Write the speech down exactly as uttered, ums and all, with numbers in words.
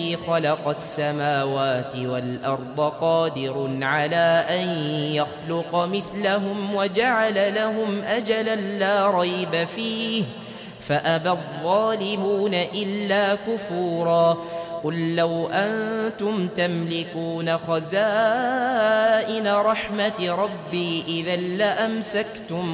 الذي خلق السماوات والأرض قادر على أن يخلق مثلهم وجعل لهم أجلا لا ريب فيه فأبى الظالمون إلا كفورا قل لو أنتم تملكون خزائن رحمة ربي إذا لأمسكتم